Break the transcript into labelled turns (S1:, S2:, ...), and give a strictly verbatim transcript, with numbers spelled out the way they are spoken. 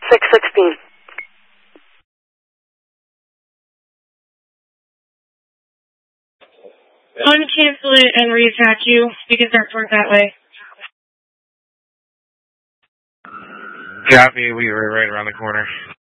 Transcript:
S1: six sixteen.
S2: Uncancel it and reattach you. We can start towards that way.
S3: Copy, we were right around the corner.